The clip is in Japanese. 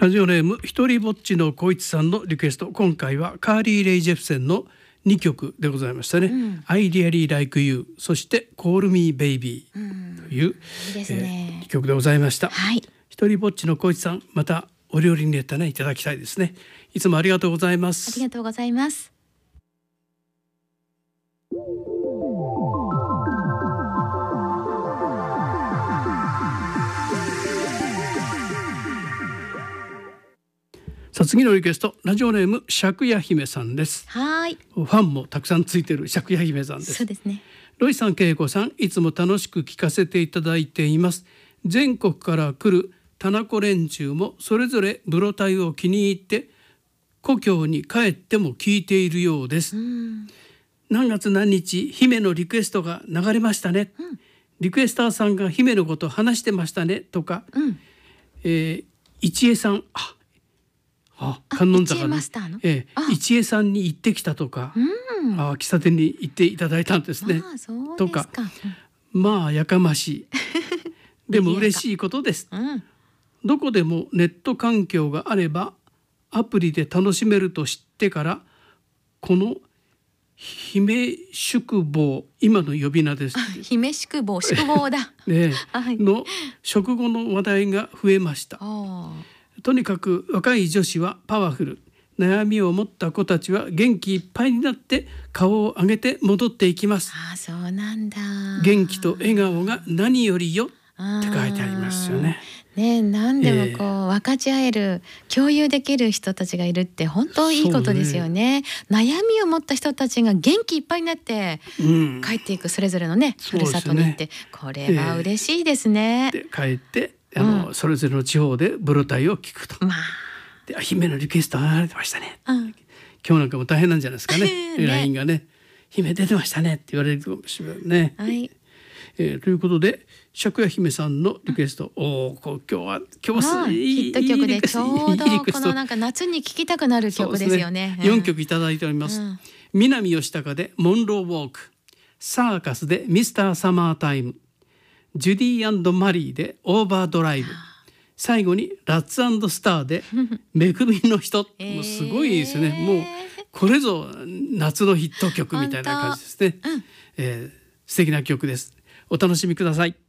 ラジオネームひとりぼっちの小一さんのリクエスト、今回はカーリー・レイ・ジェフセンの2曲でございましたね、I really like you そしてCall me baby という、 いいですね、 2曲でございました。 はい、 ひとりぼっちの小一さん、またお料理にネタねいただきたいですね。いつもありがとうございます。 ありがとうございます。 さあ次のリクエスト、ラジオネーム借家姫さんです。 はい、 ファンもたくさんついてる借家姫さんです。 そうですね。 ロイさん、恵子さん、いつも楽しく聞かせていただいています。全国から来る田子連中もそれぞれブロタイを気に入って故郷に帰っても聞いているようです。何月何日姫のリクエストが流れましたね、リクエスターさんが姫のこと話してましたねとか、一恵さん、観音坂の一恵さんに行ってきたとか、喫茶店に行っていただいたんですね。 そうとか、まあやかましいでも嬉しいことです、どこでもネット環境があればアプリで楽しめると知ってから、この姫宿坊、今の呼び名です姫宿坊、宿坊だね、の食後の話題が増えました。とにかく若い女子はパワフル、悩みを持った子たちは元気いっぱいになって顔を上げて戻っていきます。 そうなんだ。 元気と笑顔が何よりよって書いてありますよね。 何でも分かち合える、共有できる人たちがいるって本当いいことですよね。悩みを持った人たちが元気いっぱいになって帰っていく、それぞれのね、ふるさとに行って、これは嬉しいですね。 で帰ってそれぞれの地方でブロタイを聞くと、で姫のリクエスト流れてましたね、今日なんかも大変なんじゃないですかねLINE がね、姫出てましたねって言われるかもしれないね、ということで借家姫さんのリクエスト、今日はヒット曲でちょうどこのなんか夏に聴きたくなる曲ですよね。 4曲いただいております、南吉高でモンローウォーク、サーカスでミスターサマータイム、ジュディ&マリーでオーバードライブ、最後にラッツ&スターでめぐみの人、もうすごいですね。もうこれぞ夏のヒット曲みたいな感じですね、素敵な曲です。お楽しみください。